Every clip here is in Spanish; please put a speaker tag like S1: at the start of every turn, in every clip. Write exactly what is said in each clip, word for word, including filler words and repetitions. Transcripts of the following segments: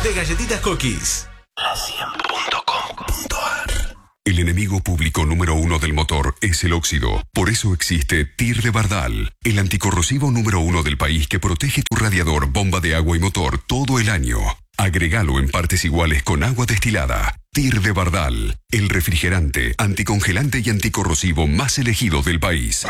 S1: de galletitas Cookies.
S2: la cien punto com punto a r.
S3: El enemigo público número uno del motor es el óxido. Por eso existe T I R de Bardal, el anticorrosivo número uno del país que protege tu radiador, bomba de agua y motor todo el año. Agregalo en partes iguales con agua destilada. T I R de Bardal, el refrigerante, anticongelante y anticorrosivo más elegido del país.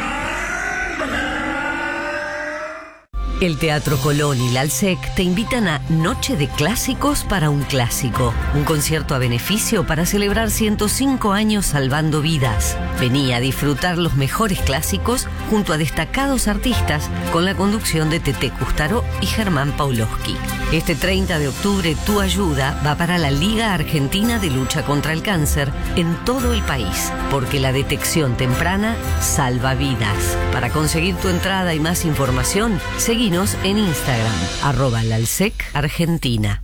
S4: El Teatro Colón y la ALSEC te invitan a Noche de Clásicos para un Clásico, un concierto a beneficio para celebrar ciento cinco años salvando vidas. Vení a disfrutar los mejores clásicos junto a destacados artistas con la conducción de Tete Custaro y Germán Paulowski. Este treinta de octubre tu ayuda va para la Liga Argentina de Lucha contra el Cáncer en todo el país, porque la detección temprana salva vidas. Para conseguir tu entrada y más información, seguí en Instagram, arroba la ALSEC Argentina.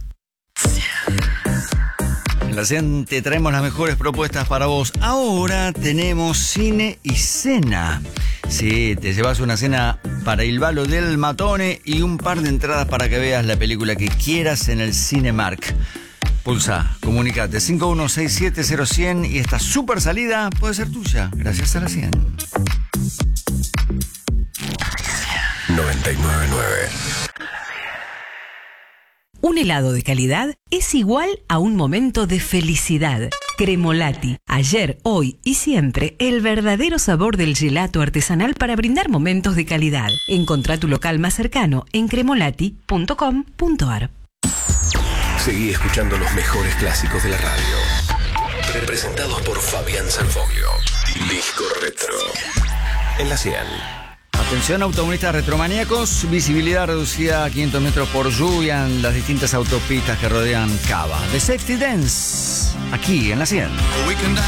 S5: En la cien te traemos las mejores propuestas para vos. Ahora tenemos cine y cena. Sí, te llevas una cena para Il Ballo del Matone y un par de entradas para que veas la película que quieras en el Cinemark. Pulsa, comunicate cinco uno seis siete cero cien y esta super salida puede ser tuya, gracias a la cien.
S2: noventa y nueve punto nueve.
S6: Un helado de calidad es igual a un momento de felicidad. Cremolati. Ayer, hoy y siempre, el verdadero sabor del gelato artesanal para brindar momentos de calidad. Encontrá tu local más cercano en cremolati punto com punto a r.
S2: Seguí escuchando los mejores clásicos de la radio. Representados por Fabián Sanfoglio. Disco Retro. En la cien.
S5: Atención automovilistas retromaníacos, visibilidad reducida a quinientos metros por lluvia en las distintas autopistas que rodean Cava. The Safety Dance, aquí en la cien.